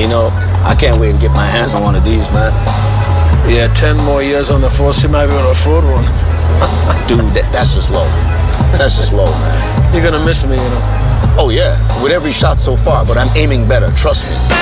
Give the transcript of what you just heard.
you know, I can't wait to get my hands on one of these, man. Yeah, 10 more years on the force, you might be able to afford one. Dude, that's just low. That's just low, man. You're gonna miss me, you know. Oh, yeah, with every shot so far, but I'm aiming better, trust me.